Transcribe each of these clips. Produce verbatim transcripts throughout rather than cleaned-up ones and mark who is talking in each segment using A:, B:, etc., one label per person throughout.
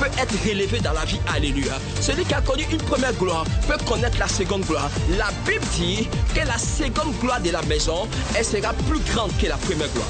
A: peut être relevé dans la vie. Alléluia. Celui qui a connu une première gloire peut connaître la seconde gloire. La Bible dit que la seconde gloire de la maison, elle sera plus grande que la première gloire.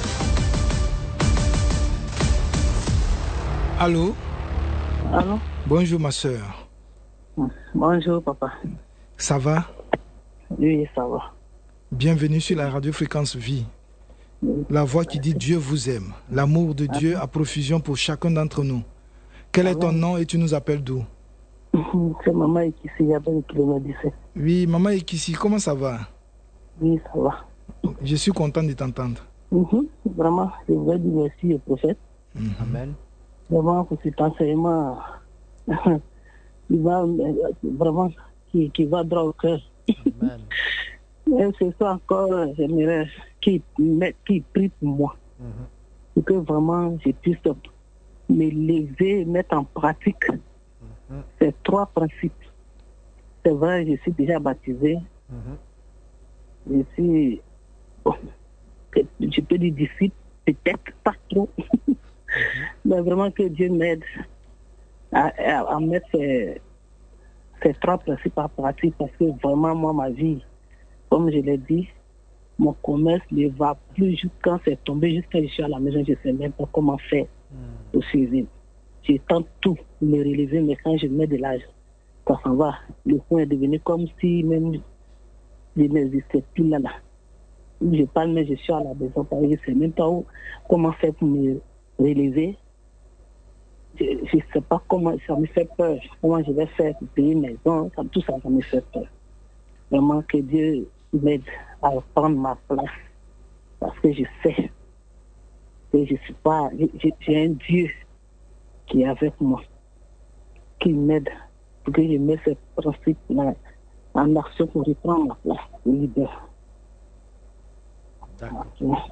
B: Allô?
C: Allô?
B: Bonjour ma soeur.
C: Bonjour papa.
B: Ça va?
C: Oui, ça va.
B: Bienvenue sur la radio Fréquence Vie. La voix qui dit Dieu vous aime. L'amour de Dieu à profusion pour chacun d'entre nous. Quel est ton nom et tu nous appelles d'où?
C: C'est Maman Ekissi, j'appelle le kilomètre dix-sept.
B: Oui, Maman Ekissi, comment ça va?
C: Oui, ça va.
B: Je suis content de t'entendre.
C: Mm-hmm. Vraiment, je voudrais dire merci au prophète.
B: Mm-hmm.
D: Amen.
C: Vraiment, pour cet enseignement, il va, vraiment, qui, qui va droit au cœur.
D: Amen.
C: Et c'est ça encore, j'aimerais qu'il qui prie pour moi. Mm-hmm. Pour que vraiment je puisse me lever et mettre en pratique mm-hmm. ces trois principes. C'est vrai, je suis déjà baptisé. Mm-hmm. Je suis, bon, je peux dire disciple, peut-être pas trop. Mm-hmm. Mais vraiment que Dieu m'aide à, à, à mettre ces, ces trois principes en pratique parce que vraiment, moi, ma vie, comme je l'ai dit, mon commerce ne va plus jusqu'à c'est tombé, jusqu'à je suis à la maison, je ne sais même pas comment faire pour suivre. Je tente tout pour me relever, mais quand je mets de l'âge, ça s'en va. Le point est devenu comme si même je n'existais plus là, là. Je parle, mais je suis à la maison, je ne sais même pas où, comment faire pour me relever. Je ne sais pas comment, ça me fait peur. Comment je vais faire pour payer mes maison, tout ça, ça me fait peur. Vraiment que Dieu m'aide à prendre ma place. Parce que je sais que je suis pas, j'ai un Dieu qui est avec moi, qui m'aide pour que je mette ce principe en action pour reprendre ma place de leader.
D: D'accord.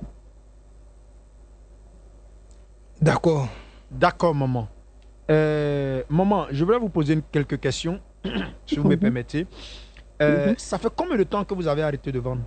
B: D'accord.
D: D'accord, maman. Euh, maman, je voudrais vous poser une, quelques questions, si vous me permettez. Euh, mm-hmm. Ça fait combien de temps que vous avez arrêté de vendre?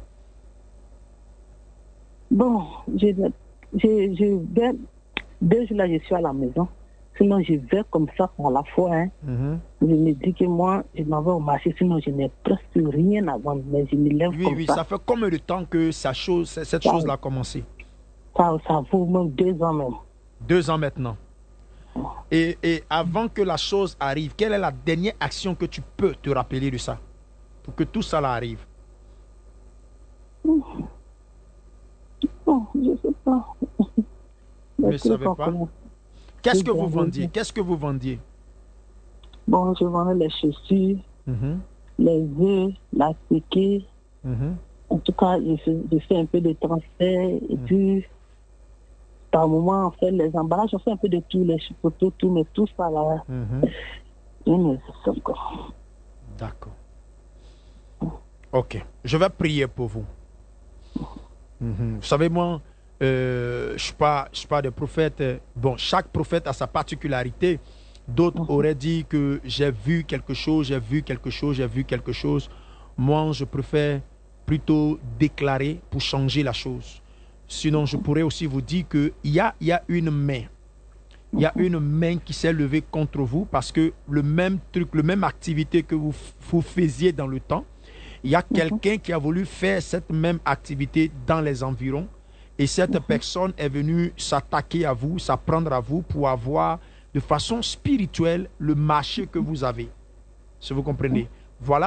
C: Bon, je, je, je vais, deux jours là, je suis à la maison. Sinon, je vais comme ça par la fois. Hein. Mm-hmm. Je me dis que moi, je m'en vais au marché, sinon je n'ai presque rien à vendre. Mais je me lève
D: oui,
C: comme
D: oui,
C: ça.
D: Oui, ça fait combien de temps que ça chose, cette ça, chose-là a commencé?
C: Ça, ça vaut même deux ans même.
D: Deux ans maintenant. Et, et avant que la chose arrive, quelle est la dernière action que tu peux te rappeler de ça? Pour que tout ça là arrive.
C: Bon, je ne sais pas.
D: Vous ne savez pas? Qu'est-ce que vous vendiez? Qu'est-ce que vous vendiez?
C: Bon, je vendais les chaussures, mm-hmm. les œufs, la séquée. Mm-hmm. En tout cas, je fais, je fais un peu de transfert et mm-hmm. puis par moment, on fait les emballages, on fait un peu de tout, les chipoteaux, tout, mais tout ça là, mm-hmm. je ne sais encore.
D: D'accord. Ok, je vais prier pour vous. Mm-hmm. Vous savez, moi, euh, je ne suis pas, je suis pas de prophète. Bon, chaque prophète a sa particularité. D'autres mm-hmm. auraient dit que j'ai vu quelque chose, j'ai vu quelque chose, j'ai vu quelque chose. Moi, je préfère plutôt déclarer pour changer la chose. Sinon, je pourrais aussi vous dire qu'il y a, y a une main. Il y a une main qui s'est levée contre vous parce que le même truc, la même activité que vous, vous faisiez dans le temps, il y a quelqu'un qui a voulu faire cette même activité dans les environs et cette personne est venue s'attaquer à vous, s'apprendre à vous pour avoir de façon spirituelle le marché que vous avez. Si vous comprenez. Voilà